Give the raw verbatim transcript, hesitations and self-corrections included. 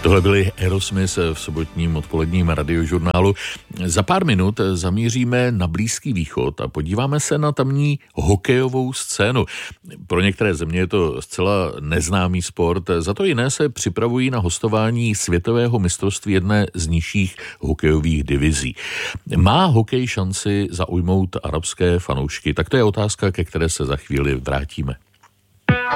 Tohle byli Aerosmith v sobotním odpoledním radiožurnálu. Za pár minut zamíříme na Blízký východ a podíváme se na tamní hokejovou scénu. Pro některé země je to zcela neznámý sport, za to jiné se připravují na hostování světového mistrovství jedné z nižších hokejových divizí. Má hokej šanci zaujmout arabské fanoušky? Tak to je otázka, ke které se za chvíli vrátíme.